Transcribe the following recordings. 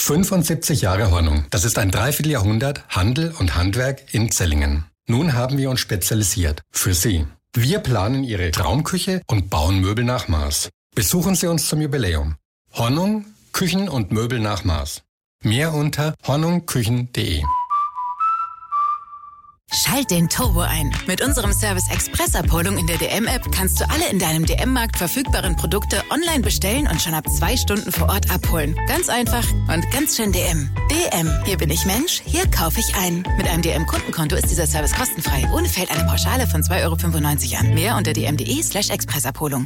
75 Jahre Hornung. Das ist ein Dreivierteljahrhundert Handel und Handwerk in Zellingen. Nun haben wir uns spezialisiert. Für Sie. Wir planen Ihre Traumküche und bauen Möbel nach Maß. Besuchen Sie uns zum Jubiläum. Hornung, Küchen und Möbel nach Maß. Mehr unter hornungküchen.de. Schalt den Turbo ein. Mit unserem Service Express-Abholung in der DM-App kannst du alle in deinem DM-Markt verfügbaren Produkte online bestellen und schon ab 2 Stunden vor Ort abholen. Ganz einfach und ganz schön DM. DM, hier bin ich Mensch, hier kaufe ich ein. Mit einem DM-Kundenkonto ist dieser Service kostenfrei. Ohne fällt eine Pauschale von 2,95 € an. Mehr unter dm.de/Expressabholung.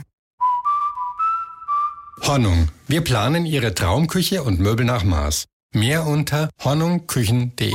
Hornung. Wir planen Ihre Traumküche und Möbel nach Maß. Mehr unter hornungküchen.de.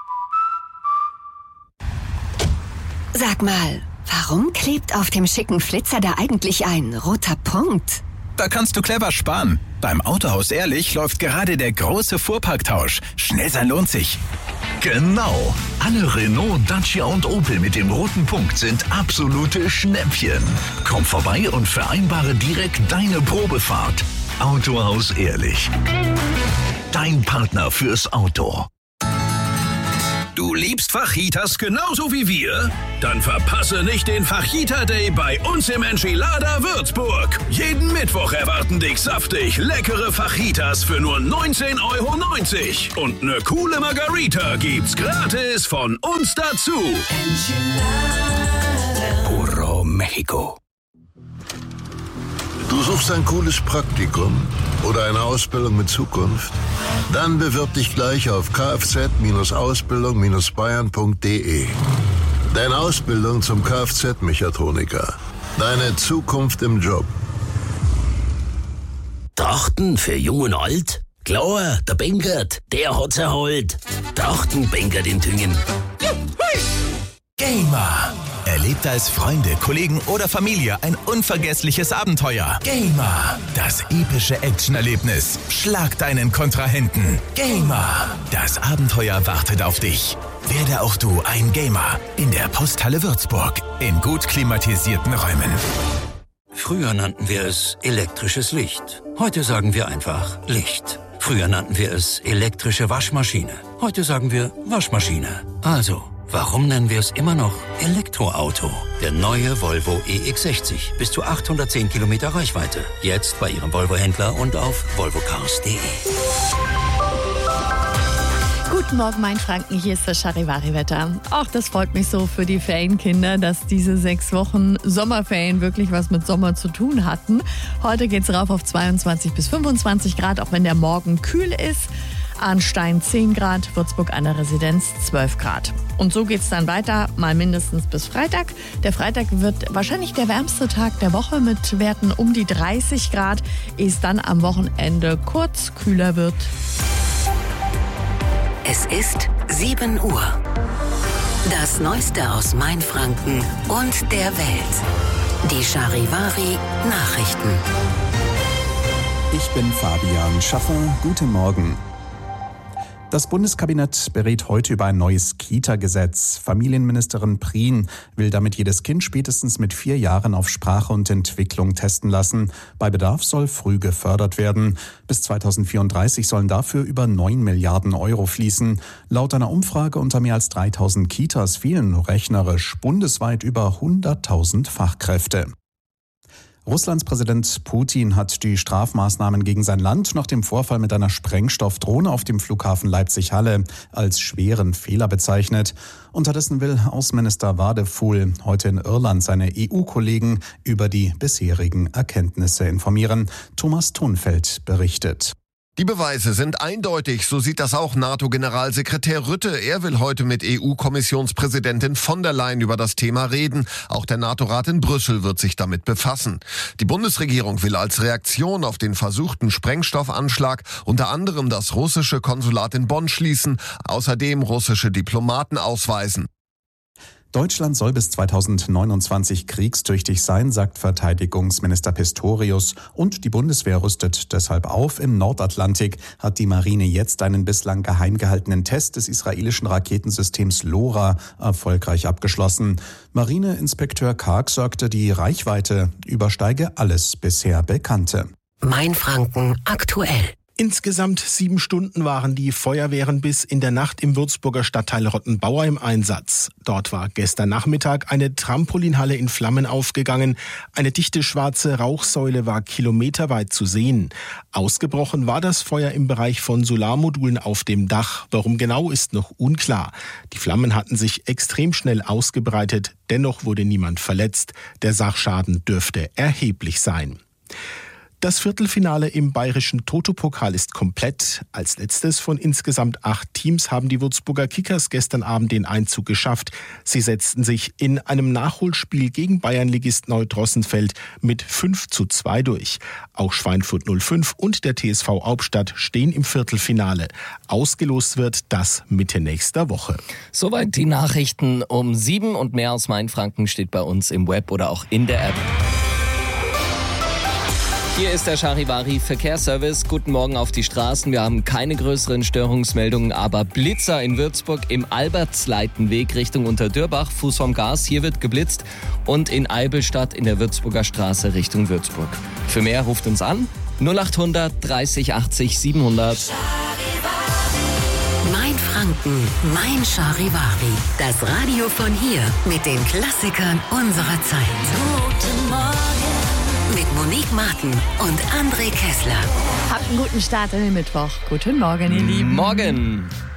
Sag mal, warum klebt auf dem schicken Flitzer da eigentlich ein roter Punkt? Da kannst du clever sparen. Beim Autohaus Ehrlich läuft gerade der große Fuhrparktausch. Schnell sein lohnt sich. Genau. Alle Renault, Dacia und Opel mit dem roten Punkt sind absolute Schnäppchen. Komm vorbei und vereinbare direkt deine Probefahrt. Autohaus Ehrlich. Dein Partner fürs Auto. Du liebst Fajitas genauso wie wir? Dann verpasse nicht den Fajita Day bei uns im Enchilada Würzburg. Jeden Mittwoch erwarten dich saftig leckere Fajitas für nur 19,90 € und eine coole Margarita gibt's gratis von uns dazu. Enchilada. Puro Mexico. Du suchst ein cooles Praktikum oder eine Ausbildung mit Zukunft? Dann bewirb dich gleich auf kfz-ausbildung-bayern.de. Deine Ausbildung zum Kfz-Mechatroniker. Deine Zukunft im Job. Trachten für Jung und Alt? Klar, der Benkert, der hat's erholt. Trachten Benkert in Tüngen. Gamer. Erlebt als Freunde, Kollegen oder Familie ein unvergessliches Abenteuer. Gamer. Das epische Actionerlebnis. Schlag deinen Kontrahenten. Gamer. Das Abenteuer wartet auf dich. Werde auch du ein Gamer in der Posthalle Würzburg. In gut klimatisierten Räumen. Früher nannten wir es elektrisches Licht. Heute sagen wir einfach Licht. Früher nannten wir es elektrische Waschmaschine. Heute sagen wir Waschmaschine. Also, warum nennen wir es immer noch Elektroauto? Der neue Volvo EX60. Bis zu 810 Kilometer Reichweite. Jetzt bei Ihrem Volvo-Händler und auf volvocars.de. Guten Morgen, Mainfranken, hier ist das Charivari-Wetter. Ach, das freut mich so für die Ferienkinder, dass diese 6 Wochen Sommerferien wirklich was mit Sommer zu tun hatten. Heute geht's rauf auf 22 bis 25 Grad, auch wenn der Morgen kühl ist. Arnstein 10 Grad, Würzburg an der Residenz 12 Grad. Und so geht's dann weiter, mal mindestens bis Freitag. Der Freitag wird wahrscheinlich der wärmste Tag der Woche mit Werten um die 30 Grad, ehe es dann am Wochenende kurz kühler wird. Es ist 7 Uhr. Das Neueste aus Mainfranken und der Welt. Die Charivari Nachrichten. Ich bin Fabian Schaffer. Guten Morgen. Das Bundeskabinett berät heute über ein neues Kita-Gesetz. Familienministerin Prien will damit jedes Kind spätestens mit 4 Jahren auf Sprache und Entwicklung testen lassen. Bei Bedarf soll früh gefördert werden. Bis 2034 sollen dafür über 9 Milliarden Euro fließen. Laut einer Umfrage unter mehr als 3000 Kitas fehlen rechnerisch bundesweit über 100.000 Fachkräfte. Russlands Präsident Putin hat die Strafmaßnahmen gegen sein Land nach dem Vorfall mit einer Sprengstoffdrohne auf dem Flughafen Leipzig-Halle als schweren Fehler bezeichnet. Unterdessen will Außenminister Wadefuhl heute in Irland seine EU-Kollegen über die bisherigen Erkenntnisse informieren. Thomas Thunfeld berichtet. Die Beweise sind eindeutig, so sieht das auch NATO-Generalsekretär Rutte. Er will heute mit EU-Kommissionspräsidentin von der Leyen über das Thema reden. Auch der NATO-Rat in Brüssel wird sich damit befassen. Die Bundesregierung will als Reaktion auf den versuchten Sprengstoffanschlag unter anderem das russische Konsulat in Bonn schließen, außerdem russische Diplomaten ausweisen. Deutschland soll bis 2029 kriegstüchtig sein, sagt Verteidigungsminister Pistorius. Und die Bundeswehr rüstet deshalb auf. Im Nordatlantik hat die Marine jetzt einen bislang geheim gehaltenen Test des israelischen Raketensystems LoRa erfolgreich abgeschlossen. Marineinspekteur Karg sagte, die Reichweite übersteige alles bisher Bekannte. Mainfranken aktuell. Insgesamt 7 Stunden waren die Feuerwehren bis in der Nacht im Würzburger Stadtteil Rottenbauer im Einsatz. Dort war gestern Nachmittag eine Trampolinhalle in Flammen aufgegangen. Eine dichte schwarze Rauchsäule war kilometerweit zu sehen. Ausgebrochen war das Feuer im Bereich von Solarmodulen auf dem Dach. Warum genau, ist noch unklar. Die Flammen hatten sich extrem schnell ausgebreitet. Dennoch wurde niemand verletzt. Der Sachschaden dürfte erheblich sein. Das Viertelfinale im bayerischen Toto-Pokal ist komplett. Als letztes von insgesamt 8 Teams haben die Würzburger Kickers gestern Abend den Einzug geschafft. Sie setzten sich in einem Nachholspiel gegen Bayernligist Neudrossenfeld mit 5:2 durch. Auch Schweinfurt 05 und der TSV Hauptstadt stehen im Viertelfinale. Ausgelost wird das Mitte nächster Woche. Soweit die Nachrichten um 7 und mehr aus Mainfranken steht bei uns im Web oder auch in der App. Hier ist der Charivari Verkehrsservice. Guten Morgen auf die Straßen. Wir haben keine größeren Störungsmeldungen, aber Blitzer in Würzburg im Albertsleitenweg Richtung Unterdürbach, Fuß vom Gas, hier wird geblitzt, und in Eibelstadt in der Würzburger Straße Richtung Würzburg. Für mehr ruft uns an 0800 30 80 700. Mainfranken, mein Charivari. Das Radio von hier mit den Klassikern unserer Zeit. Guten Morgen. Mit Monique Martin und André Kessler. Habt einen guten Start in den Mittwoch. Guten Morgen, ihr Lieben. Morgen.